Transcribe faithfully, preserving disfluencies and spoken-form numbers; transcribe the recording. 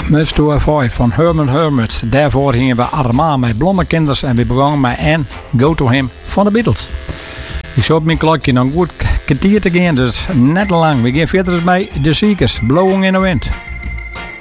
Must to Avoid van Herman Hermit. Daarvoor gingen we allemaal met blommekinders en we begonnen met En Go To Him van de Beatles. Ik zou op mijn klokje nog een goed kwartier te gaan, dus net te lang. We gaan verder bij de Seekers, Blowing in the Wind.